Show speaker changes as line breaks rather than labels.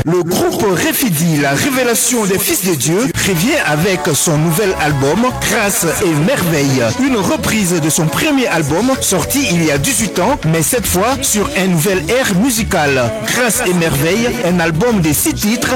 Le groupe Refidi, la révélation des fils de Dieu, revient avec son nouvel album Grâce et Merveille. Une reprise de son premier album sorti il y a 18 ans, mais cette fois sur un nouvel air musical. Grâce et Merveille, un album de 6 titres